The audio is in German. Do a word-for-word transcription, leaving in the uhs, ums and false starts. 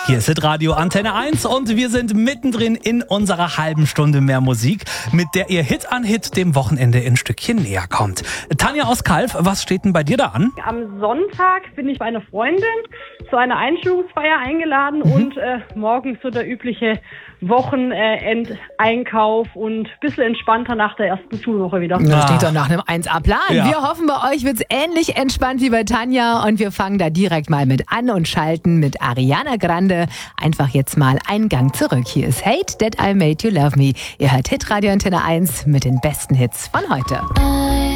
Hier ist Hitradio Antenne eins und wir sind mittendrin in unserer halben Stunde mehr Musik, mit der ihr Hit an Hit dem Wochenende ein Stückchen näher kommt. Tanja aus Kalf, was steht denn bei dir da an? Am Sonntag bin ich bei einer Freundin zu einer Einschulungsfeier eingeladen mhm. und äh, morgens so der übliche Wochenendeinkauf und ein bisschen entspannter nach der ersten Schulwoche wieder. Das klingt doch nach einem eins A-Plan. Ja. Wir hoffen, bei euch wird's ähnlich entspannt wie bei Tanja und wir fangen da direkt mal mit an und schalten mit Ariana Grande einfach jetzt mal einen Gang zurück. Hier ist Hate That I Made You Love Me. Ihr hört Hitradio Antenne eins mit den besten Hits von heute.